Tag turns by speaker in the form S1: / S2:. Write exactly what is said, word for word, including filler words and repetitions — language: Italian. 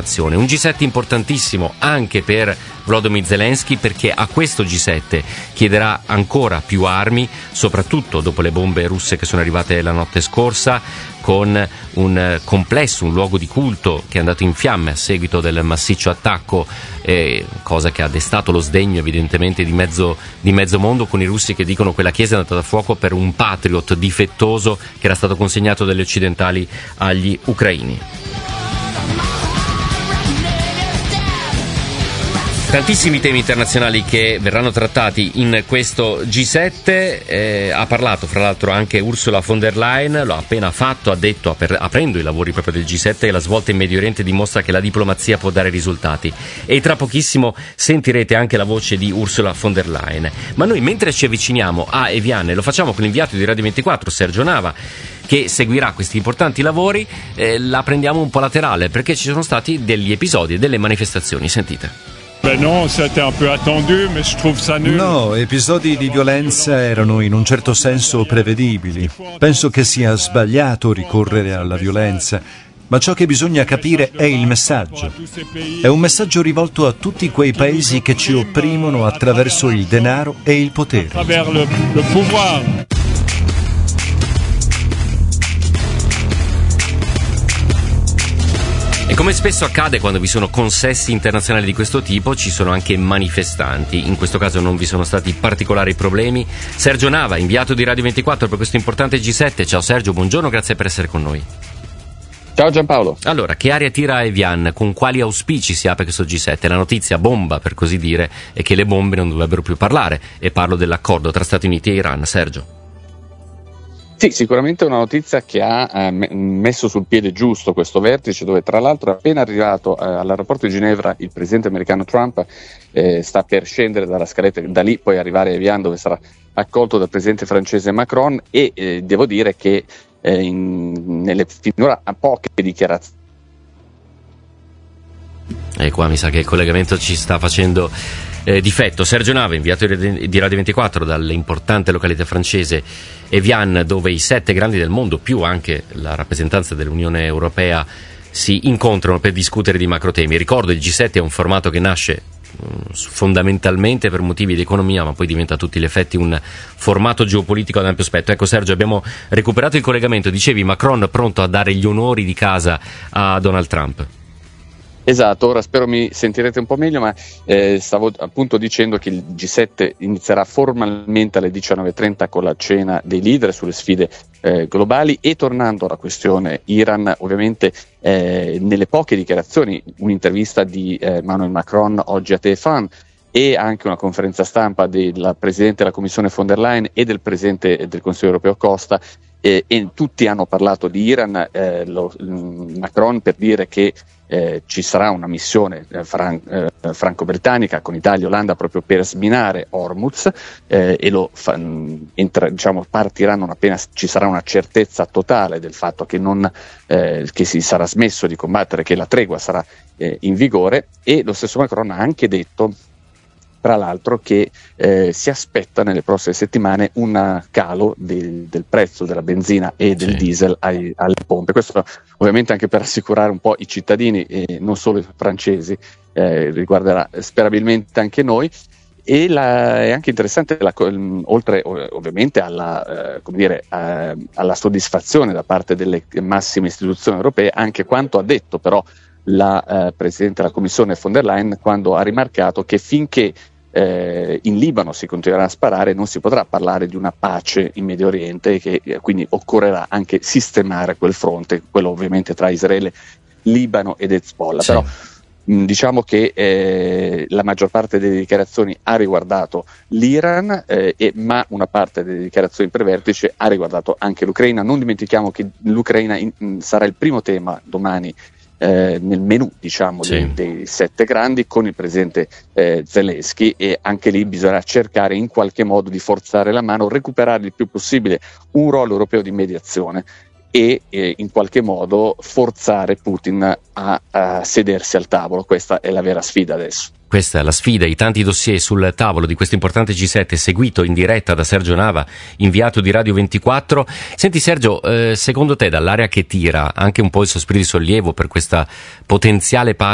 S1: collaborazione. Un G sette importantissimo anche per Volodymyr Zelensky, perché a questo G sette chiederà ancora più armi, soprattutto dopo le bombe russe che sono arrivate la notte scorsa, con un complesso, un luogo di culto che è andato in fiamme a seguito del massiccio attacco, eh, cosa che ha destato lo sdegno evidentemente di mezzo, di mezzo mondo, con i russi che dicono che la chiesa è andata a fuoco per un Patriot difettoso che era stato consegnato dagli occidentali agli ucraini. Tantissimi temi internazionali che verranno trattati in questo G sette. Eh, ha parlato fra l'altro anche Ursula von der Leyen, lo ha appena fatto, ha detto, aprendo i lavori proprio del G sette, che la svolta in Medio Oriente dimostra che la diplomazia può dare risultati, e tra pochissimo sentirete anche la voce di Ursula von der Leyen. Ma noi, mentre ci avviciniamo a Evian, lo facciamo con l'inviato di Radio ventiquattro Sergio Nava, che seguirà questi importanti lavori. Eh, la prendiamo un po' laterale perché ci sono stati degli episodi e delle manifestazioni. Sentite.
S2: No, episodi di violenza erano in un certo senso prevedibili. Penso che sia sbagliato ricorrere alla violenza, ma ciò che bisogna capire è il messaggio. È un messaggio rivolto a tutti quei paesi che ci opprimono attraverso il denaro e il potere.
S1: E come spesso accade quando vi sono consessi internazionali di questo tipo, ci sono anche manifestanti. In questo caso non vi sono stati particolari problemi. Sergio Nava, inviato di Radio ventiquattro per questo importante G sette. Ciao Sergio, buongiorno, grazie per essere con noi.
S3: Ciao Giampaolo.
S1: Allora, che aria tira Evian? Con quali auspici si apre questo G sette? La notizia bomba, per così dire, è che le bombe non dovrebbero più parlare, e parlo dell'accordo tra Stati Uniti e Iran. Sergio.
S3: Sì, sicuramente una notizia che ha eh, messo sul piede giusto questo vertice, dove tra l'altro è appena arrivato eh, all'aeroporto di Ginevra il presidente americano Trump, eh, sta per scendere dalla scaletta, da lì poi arrivare a Evian, dove sarà accolto dal presidente francese Macron, e eh, devo dire che eh, in, nelle finora poche dichiarazioni.
S1: E qua mi sa che il collegamento ci sta facendo eh, difetto. Sergio Nava, inviato di Radio ventiquattro dall'importante località francese Evian, dove i sette grandi del mondo, più anche la rappresentanza dell'Unione Europea, si incontrano per discutere di macro temi. Ricordo, il G sette è un formato che nasce mh, fondamentalmente per motivi di economia, ma poi diventa a tutti gli effetti un formato geopolitico ad ampio spettro. Ecco Sergio, abbiamo recuperato il collegamento. Dicevi, Macron pronto a dare gli onori di casa a Donald Trump.
S3: Esatto, ora spero mi sentirete un po' meglio, ma eh, stavo appunto dicendo che il G sette inizierà formalmente alle diciannove e trenta con la cena dei leader sulle sfide eh, globali, e tornando alla questione Iran, ovviamente eh, nelle poche dichiarazioni, un'intervista di eh, Emmanuel Macron oggi a Téhéphone e anche una conferenza stampa della Presidente della Commissione von der Leyen e del Presidente del Consiglio europeo Costa, eh, e tutti hanno parlato di Iran, eh, lo, Macron per dire che Eh, ci sarà una missione eh, fran- eh, franco-britannica con Italia e Olanda proprio per sminare Hormuz, eh, e lo fa- entra- diciamo, partiranno non appena ci sarà una certezza totale del fatto che, non, eh, che si sarà smesso di combattere, che la tregua sarà eh, in vigore. E lo stesso Macron ha anche detto, tra l'altro, che eh, si aspetta nelle prossime settimane un calo del, del prezzo della benzina e del sì. diesel ai, alle pompe. Questo ovviamente anche per rassicurare un po' i cittadini, e non solo i francesi, eh, riguarderà sperabilmente anche noi. E la, è anche interessante, la, oltre ovviamente alla, eh, come dire, eh, alla soddisfazione da parte delle massime istituzioni europee, anche quanto ha detto però la eh, Presidente della Commissione von der Leyen, quando ha rimarcato che finché Eh, in Libano si continuerà a sparare, non si potrà parlare di una pace in Medio Oriente, e che eh, quindi occorrerà anche sistemare quel fronte, quello ovviamente tra Israele, Libano ed Hezbollah. Sì. Però mh, diciamo che eh, la maggior parte delle dichiarazioni ha riguardato l'Iran, eh, e, ma una parte delle dichiarazioni per vertice ha riguardato anche l'Ucraina. Non dimentichiamo che l'Ucraina in, mh, sarà il primo tema domani Eh, nel menù, diciamo, sì. dei, dei sette grandi, con il presidente eh, Zelensky, e anche lì bisognerà cercare in qualche modo di forzare la mano, recuperare il più possibile un ruolo europeo di mediazione e eh, in qualche modo forzare Putin a, a sedersi al tavolo. Questa è la vera sfida adesso.
S1: Questa è la sfida, i tanti dossier sul tavolo di questo importante G sette, seguito in diretta da Sergio Nava, inviato di Radio ventiquattro. Senti Sergio, eh, secondo te, dall'area che tira, anche un po' il sospiro di sollievo per questa potenziale pace